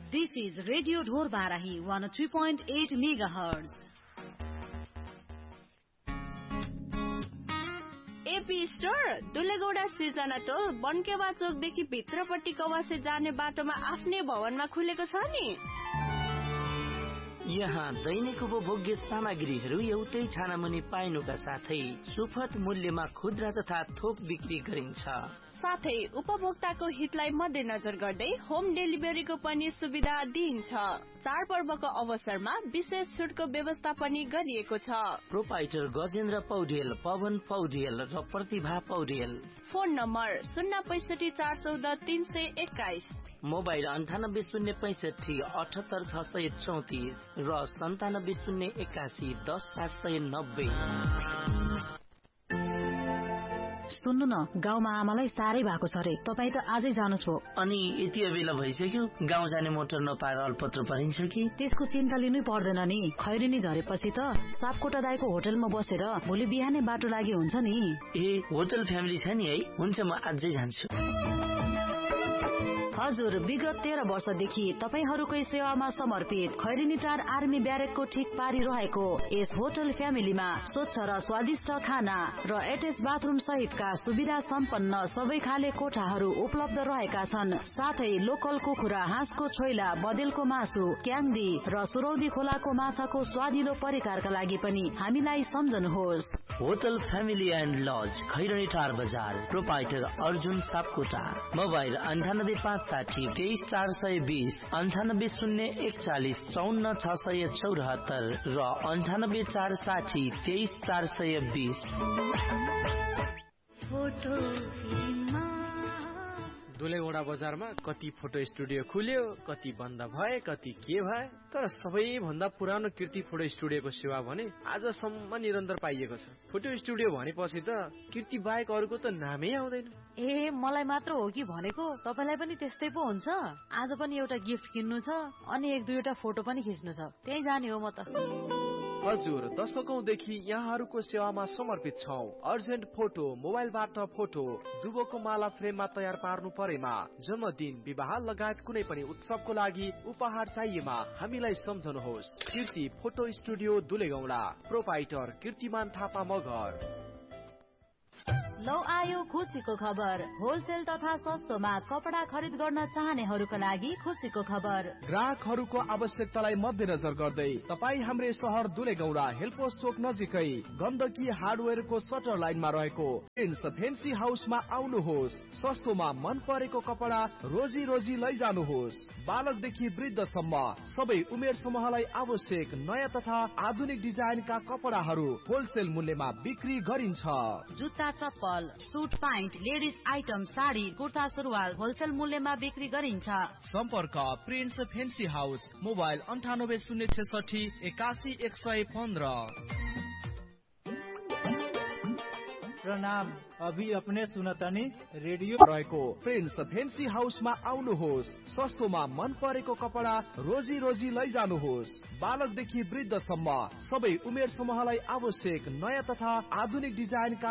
This is Radio Dhor Barahi 103.8 MHz. AP store दुलेगौडा सिर्जना टोल बनकेवा चोकदेखि भित्रपट्टि कवासे जाने बाटोमा आफ्नै भवनमा खुलेको छ नि। यहाँ दैनिक उपभोग्य सामग्रीहरू एउटै छानामुनि पाइनुका साथै सुपथ मूल्यमा खुद्रा तथा थोक बिक्री गरिन्छ। साथै उपभोक्ताको हितलाई मध्यनजर गर्दै होम डेलिभरीको पनि सुविधा दिइन्छ। चाडपर्वको अवसरमा विशेष छुटको व्यवस्था पनि गरिएको छ। प्रोपाइटर गजेन्द्र पौडेल, पवन पौडेल र प्रतिभा पौडेल। फोन नम्बर 065 मोबाइल 9806578634 र 97018110 सुन्नु न, गाउँमा आमालाई साह्रै भएको छ रे। तपाईँ त आजै जानुस् भो। अनि यति बेला भइसक्यो, गाउँ जाने मोटर नपाएर अल्पत्र परिन्छ कि? त्यसको चिन्ता लिनै पर्दैन नि। खैरेनी झरेपछि त सापकोटा दाइको होटलमा बसेर भोलि बिहानै बाटो लागि हुन्छ नि। ए, होटल फ्यामिली छ नि है? हुन्छ, म आजै जान्छु। हजुर, विगत 13 वर्षदेखि तपाईहरूकै सेवामा समर्पित खैरेनी टार आर्मी ब्यारेकको ठिक पारी रहेको यस होटल फ्यामिलीमा स्वच्छ र स्वादिष्ट खाना र एटेच बाथरुम सहितका सुविधा सम्पन्न सबै खाले कोठाहरू उपलब्ध रहेका छन्। साथै लोकल कुखुरा, हाँसको छोइला, बदेलको मासु, क्याङ्दी र सुरौदी खोलाको माछाको स्वादिलो परिकारका लागि पनि हामीलाई सम्झनुहोस्। Hotel family and lodge, Khairani टार बजार। प्रोपाइटर अर्जुन सापकोटा। मोबाइल 9856234620, 9801415474 र 9846023420। दुलेगौडा बजारमा कति फोटो स्टुडियो खुल्यो, कति बन्द भए, कति के भए, तर सबैभन्दा पुरानो कीर्ति फोटो स्टुडियोको सेवा भने आजसम्म निरन्तर पाइएको छ। फोटो स्टुडियो भनेपछि त कीर्ति बाहेक अरूको त नामै आउँदैन। ए, मलाई मात्र हो कि भनेको? तपाईलाई पनि त्यस्तै पो हुन्छ? आज पनि एउटा गिफ्ट किन्नु छ अनि 1-2वटा फोटो पनि खिच्नु छ। त्यही जाने हो म त। हजुर, दशकौंदेखि यहाँहरूको सेवामा समर्पित छौं। अर्जेन्ट फोटो, मोबाइलबाट फोटो, दुबोको माला फ्रेममा तयार पार्नु परेमा, जन्मदिन, विवाह लगायत कुनै पनि उत्सवको लागि उपहार चाहिएमा हामीलाई सम्झनुहोस्। कीर्ति फोटो स्टुडियो दुलेगौडा। प्रोपाइटर कीर्तिमान थापा मगर। लौ आयो खुसीको खबर। होलसेल तथा सस्तोमा कपडा खरिद गर्न चाहनेहरूका लागि खुसीको खबर। ग्राहकहरूको आवश्यकतालाई मध्यनजर गर्दै तपाईँ हाम्रै सहर दुलेगौडा हेलपोस्ट चोक नजिकै गण्डकी हार्डवेयरको सटर लाइनमा रहेको प्रिन्स फेन्सी हाउसमा आउनुहोस्। सस्तोमा मन परेको कपडा रोजी रोजी लैजानुहोस्। बालकदेखि वृद्धसम्म सबै उमेर समूहलाई आवश्यक नयाँ तथा आधुनिक डिजाइनका कपडाहरू होलसेल मूल्यमा बिक्री गरिन्छ। जुत्ता, चप्पल, suit pant, ladies item, sari, kurta, सुरुवाल होलसेल मूल्यमा बिक्री गरिन्छ। सम्पर्क प्रिन्स फेन्सी हाउस। मोबाइल 98066115। प्रणाम। अभी अपने सुनतनी रेडियो रहेको प्रिन्स फेन्सी हाउसमा आउनुहोस्। सस्तोमा मन परेको कपडा रोजी रोजी लैजानुहोस्। बालकदेखि वृद्धसम्म सबै उमेर समूहलाई आवश्यक नयाँ तथा आधुनिक डिजाइनका